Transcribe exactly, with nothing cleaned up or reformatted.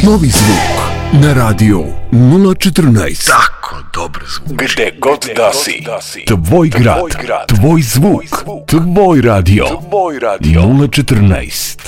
novi zvuk na radio nula četrnaest. Tako dobar zvuk. Gde god da si. Tvoj grad, tvoj zvuk, tvoj radio, nula četrnaest.